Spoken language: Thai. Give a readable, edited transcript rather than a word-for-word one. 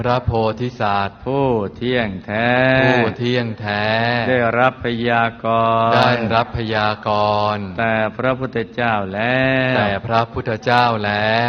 พระโพธิสัตว์ผู้เที่ยงแท้ได้รับพยากรณ์แต่พระพุทธเจ้าแล้ว